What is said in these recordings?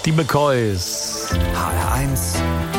Die McCoys. HR1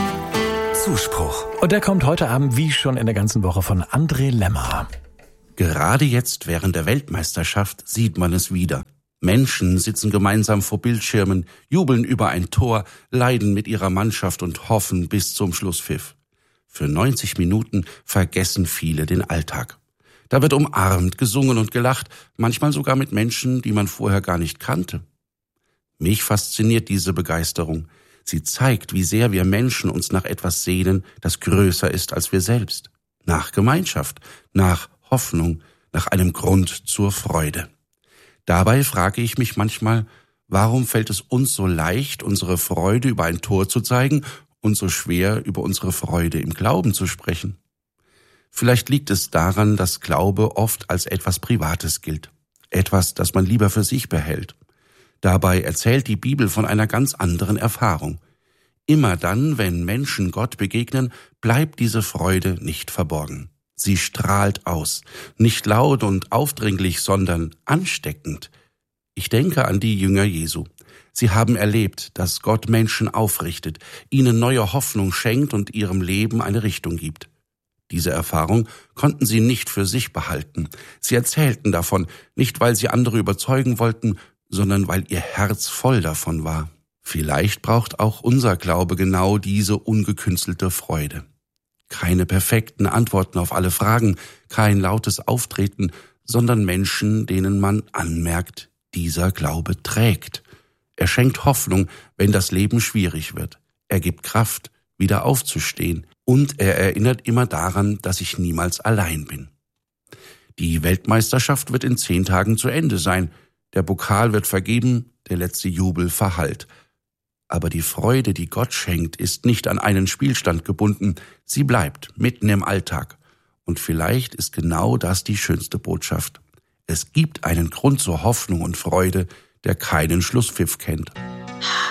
Zuspruch. Und der kommt heute Abend, wie schon in der ganzen Woche, von André Lemmer. Gerade jetzt während der Weltmeisterschaft sieht man es wieder. Menschen sitzen gemeinsam vor Bildschirmen, jubeln über ein Tor, leiden mit ihrer Mannschaft und hoffen bis zum Schlusspfiff. Für 90 Minuten vergessen viele den Alltag. Da wird umarmt, gesungen und gelacht, manchmal sogar mit Menschen, die man vorher gar nicht kannte. Mich fasziniert diese Begeisterung. Sie zeigt, wie sehr wir Menschen uns nach etwas sehnen, das größer ist als wir selbst. Nach Gemeinschaft, nach Hoffnung, nach einem Grund zur Freude. Dabei frage ich mich manchmal, warum fällt es uns so leicht, unsere Freude über ein Tor zu zeigen und so schwer, über unsere Freude im Glauben zu sprechen? Vielleicht liegt es daran, dass Glaube oft als etwas Privates gilt. Etwas, das man lieber für sich behält. Dabei erzählt die Bibel von einer ganz anderen Erfahrung. Immer dann, wenn Menschen Gott begegnen, bleibt diese Freude nicht verborgen. Sie strahlt aus, nicht laut und aufdringlich, sondern ansteckend. Ich denke an die Jünger Jesu. Sie haben erlebt, dass Gott Menschen aufrichtet, ihnen neue Hoffnung schenkt und ihrem Leben eine Richtung gibt. Diese Erfahrung konnten sie nicht für sich behalten. Sie erzählten davon, nicht weil sie andere überzeugen wollten, sondern weil ihr Herz voll davon war. Vielleicht braucht auch unser Glaube genau diese ungekünstelte Freude. Keine perfekten Antworten auf alle Fragen, kein lautes Auftreten, sondern Menschen, denen man anmerkt, dieser Glaube trägt. Er schenkt Hoffnung, wenn das Leben schwierig wird. Er gibt Kraft, wieder aufzustehen. Und er erinnert immer daran, dass ich niemals allein bin. Die Weltmeisterschaft wird in 10 Tagen zu Ende sein. Der Pokal wird vergeben, der letzte Jubel verhallt. Aber die Freude, die Gott schenkt, ist nicht an einen Spielstand gebunden. Sie bleibt mitten im Alltag. Und vielleicht ist genau das die schönste Botschaft. Es gibt einen Grund zur Hoffnung und Freude, der keinen Schlusspfiff kennt.